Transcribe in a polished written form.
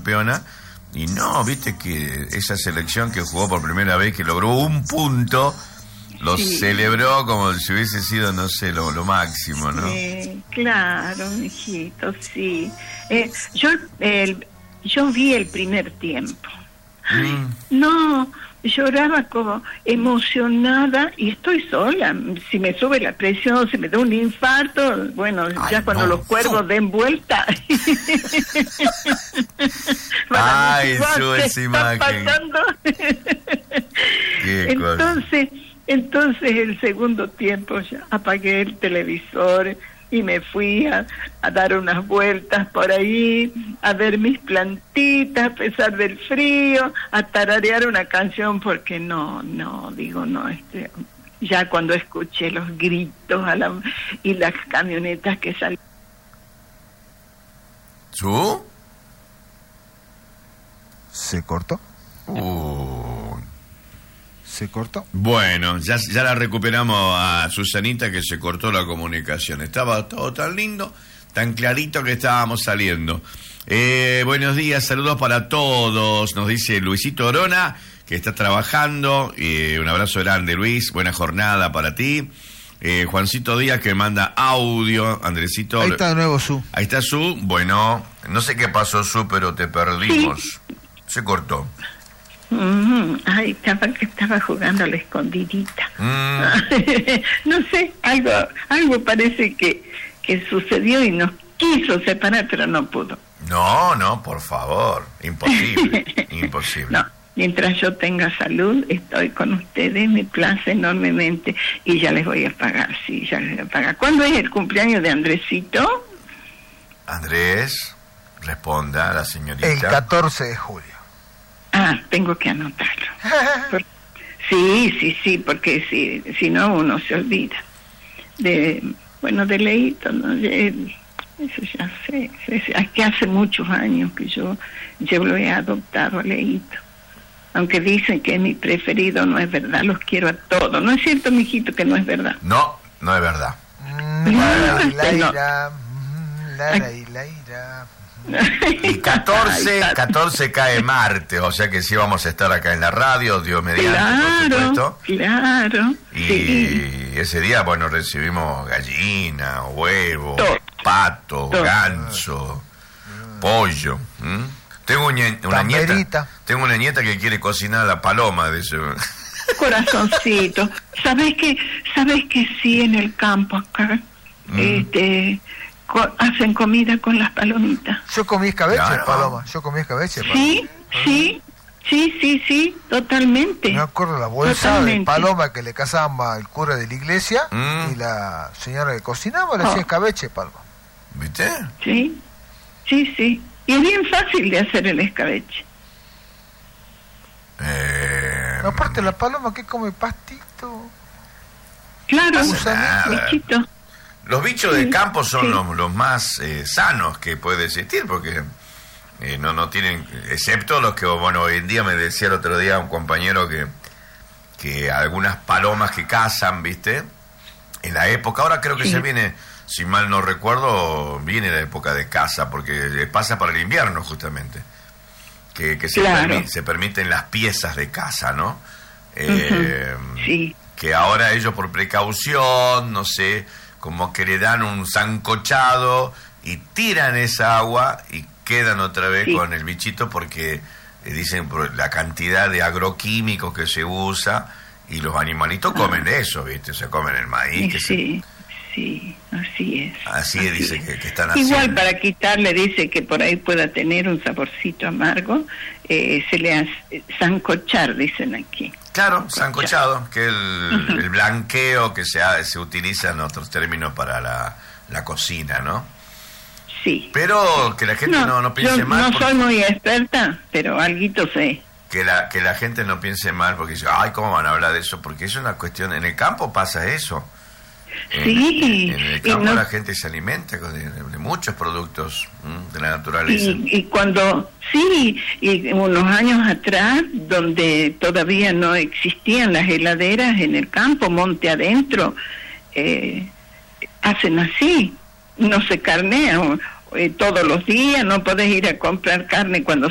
campeona. Y no, viste que esa selección que jugó por primera vez, que logró un punto, lo celebró como si hubiese sido, no sé, lo máximo, ¿no? Claro, mijito, sí. Yo vi el primer tiempo. No, lloraba como emocionada y estoy sola. Si me sube la presión, si me da un infarto, bueno, ya cuando los cuervos den vuelta. Ay, sube esa imagen. Entonces el segundo tiempo ya apagué el televisor y me fui a dar unas vueltas por ahí, a ver mis plantitas a pesar del frío, a tararear una canción, porque ya cuando escuché los gritos y las camionetas que salían. ¿Su? ¿Se cortó? ¿Se cortó? Bueno, ya la recuperamos a Susanita, que se cortó la comunicación. Estaba todo tan lindo, tan clarito que estábamos saliendo. Buenos días, saludos para todos, nos dice Luisito Orona, que está trabajando. Un abrazo grande, Luis, buena jornada para ti. Juancito Díaz, que manda audio. Andresito. Ahí está de nuevo Su. Ahí está Su. Bueno, no sé qué pasó, Su, pero te perdimos. Sí. Se cortó. Ay, estaba jugando a la escondidita. No sé, algo parece que sucedió y nos quiso separar, pero no pudo. No, por favor, imposible. No, mientras yo tenga salud, estoy con ustedes, me place enormemente y ya les voy a pagar, sí, ya les voy a pagar. ¿Cuándo es el cumpleaños de Andresito? Andrés, responda a la señorita. El 14 de julio. Tengo que anotarlo. Sí, porque si no uno se olvida. De Leito, ¿no? Eso ya sé. Es que hace muchos años que yo lo he adoptado a Leito. Aunque dicen que es mi preferido, no es verdad, los quiero a todos. ¿No es cierto, mijito, que no es verdad? No es verdad. Y 14 cae martes, o sea que sí vamos a estar acá en la radio, Dios mediante, por supuesto. Claro. Y ese día, bueno, recibimos gallina, huevo, pato, ganso, pollo. Tengo una nieta que quiere cocinar la paloma de ese. Corazoncito. ¿Sabes que sí, en el campo acá hacen comida con las palomitas? Yo comí escabeche, claro. Paloma. Sí, totalmente. Me acuerdo la bolsa de paloma que le cazábamos al cura de la iglesia y la señora que cocinaba le hacía escabeche, Paloma. ¿Viste? Sí. Y es bien fácil de hacer el escabeche. Aparte la paloma que come pastito. Claro, bichito. Los bichos de campo son los más sanos que puede existir, porque no tienen, excepto los que, bueno, hoy en día me decía el otro día un compañero que algunas palomas que cazan, ¿viste? En la época, ahora creo que se viene, si mal no recuerdo, viene la época de caza, porque pasa para el invierno justamente, que se permiten las piezas de caza, ¿no? Que ahora ellos por precaución, no sé, como que le dan un sancochado y tiran esa agua y quedan otra vez con el bichito, porque dicen por la cantidad de agroquímicos que se usa, y los animalitos comen eso, ¿viste? Se comen el maíz. Sí, así es. Así dice que están haciendo. Igual para quitarle, dice que por ahí pueda tener un saborcito amargo, se le hace sancochar, dicen aquí. Claro, sancochado, que el blanqueo que se utiliza en otros términos para la cocina, ¿no? Sí. Pero que la gente no piense mal. No soy muy experta, pero alguito sé. Que la gente no piense mal porque dice, ay, ¿cómo van a hablar de eso? Porque es una cuestión, en el campo pasa eso. Sí. En el campo la gente se alimenta de muchos productos de la naturaleza. Y unos años atrás, donde todavía no existían las heladeras en el campo, monte adentro, hacen así, no se carnea todos los días, no podés ir a comprar carne cuando